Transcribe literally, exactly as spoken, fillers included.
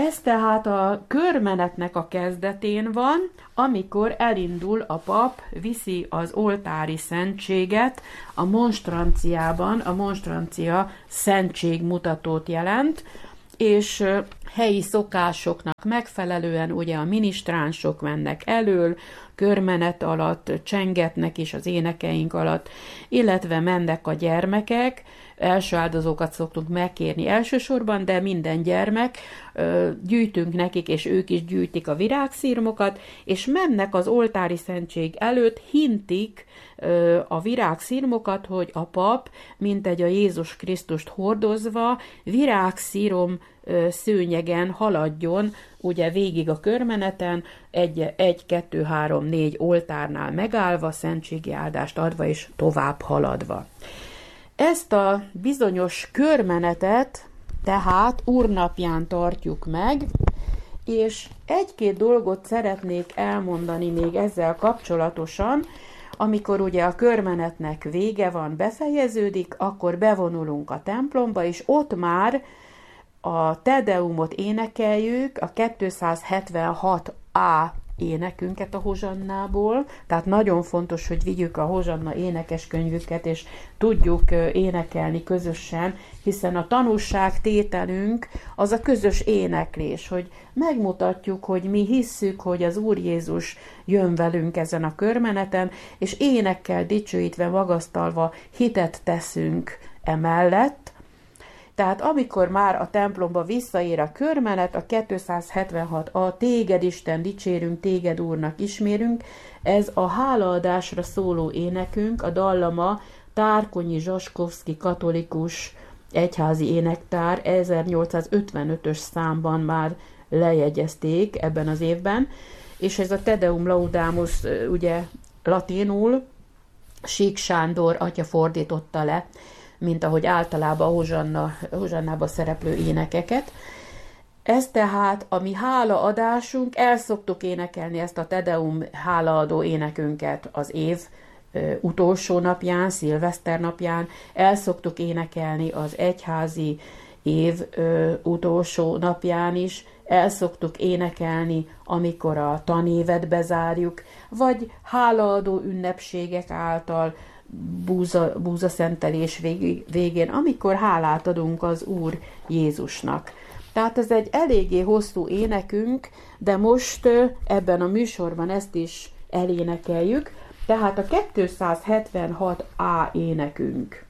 Ez tehát a körmenetnek a kezdetén van, amikor elindul a pap, viszi az oltári szentséget a monstranciában, a monstrancia szentségmutatót jelent, és helyi szokásoknak megfelelően ugye a minisztránsok mennek elől, körmenet alatt, csengetnek is az énekeink alatt, illetve mennek a gyermekek, első áldozókat szoktunk megkérni elsősorban, de minden gyermek, gyűjtünk nekik, és ők is gyűjtik a virágszirmokat, és mennek az oltári szentség előtt, hintik a virágszirmokat, hogy a pap, mint egy a Jézus Krisztust hordozva, virágszírom szőnyegen haladjon, ugye végig a körmeneten, egy, egy, kettő, három, négy oltárnál megállva, szentségi áldást adva és tovább haladva. Ezt a bizonyos körmenetet tehát úrnapján tartjuk meg, és egy-két dolgot szeretnék elmondani még ezzel kapcsolatosan. Amikor ugye a körmenetnek vége van, befejeződik, akkor bevonulunk a templomba, és ott már a Te Deumot énekeljük, a kétszázhetvenhat á énekünket a hozsannából, tehát nagyon fontos, hogy vigyük a hozsanna énekeskönyvüket, és tudjuk énekelni közösen, hiszen a tanúságtételünk az a közös éneklés, hogy megmutatjuk, hogy mi hisszük, hogy az Úr Jézus jön velünk ezen a körmeneten, és énekkel dicsőítve, magasztalva hitet teszünk emellett. Tehát amikor már a templomba visszaér a körmenet, a kétszázhetvenhat á, téged Isten dicsérünk, téged Úrnak ismérünk, ez a hálaadásra szóló énekünk, a dallama Tárkonyi Zsaskovszki katolikus egyházi énektár ezernyolcszázötvenötös számban már lejegyezték ebben az évben, és ez a Te Deum Laudamus ugye latinul Sík Sándor atya fordította le, mint ahogy általában a hozsanna, hozsannában szereplő énekeket. Ez tehát a mi hálaadásunk, el szoktuk énekelni ezt a Te Deum hálaadó énekünket az év ö, utolsó napján, szilveszter napján, el szoktuk énekelni az egyházi év ö, utolsó napján is, el szoktuk énekelni, amikor a tanévet bezárjuk, vagy hálaadó ünnepségek által, búza, búzaszentelés végén, amikor hálát adunk az Úr Jézusnak. Tehát ez egy eléggé hosszú énekünk, de most ebben a műsorban ezt is elénekeljük, tehát a kétszázhetvenhat á énekünk.